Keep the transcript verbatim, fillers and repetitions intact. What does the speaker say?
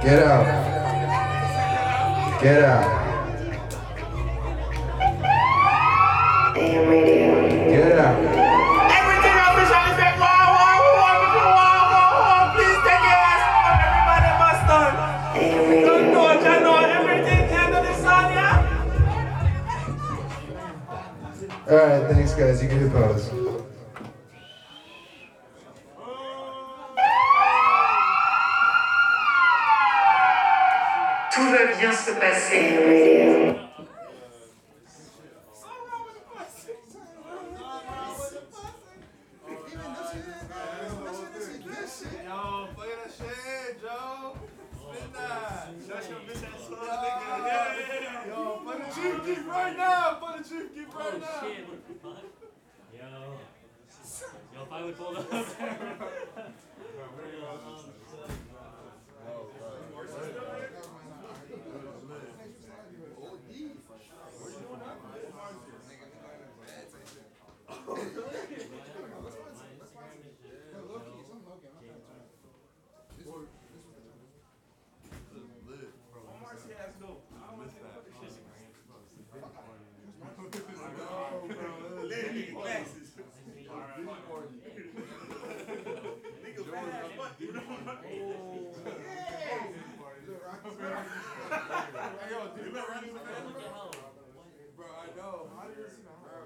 Get out. Get out. A M Radio. Get out. Everything officially said, wow, wow, wow, wow, wow, wow, please take your ass home. Everybody must done. A M Radio. Don't know, I know everything under the sun, yeah? Alright, thanks guys. You can hit pause. Tout va bien se passer. A M Radio. Yo, play that shit, Joe. Spin that. Shut your bitch ass up, nigga. Yo, play the Chief Keef right now. Play the Chief Keef right now. Oh shit, what the fuck? Yo. Yo, if I would pull up. Bro, I know.